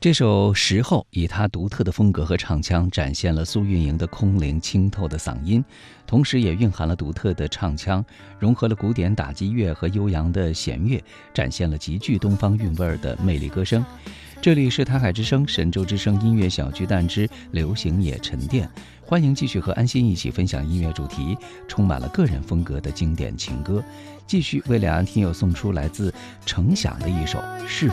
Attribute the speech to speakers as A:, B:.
A: 这首《时候》以它独特的风格和唱腔，展现了苏运莹的空灵清透的嗓音，同时也蕴含了独特的唱腔，融合了古典打击乐和悠扬的弦乐，展现了极具东方韵味的魅力歌声。这里是台海之声、神州之声音乐小巨蛋之流行也沉淀，欢迎继续和安心一起分享音乐主题，充满了个人风格的经典情歌。继续为两岸听友送出来自程响的一首《是